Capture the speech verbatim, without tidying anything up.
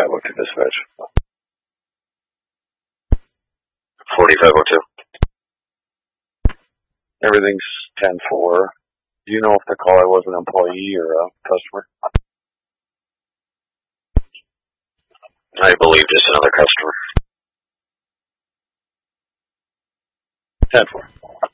forty-five oh two dispatch. forty-five oh two. Everything's ten four. Do you know if the caller was an employee or a customer? I believe just another customer. ten four.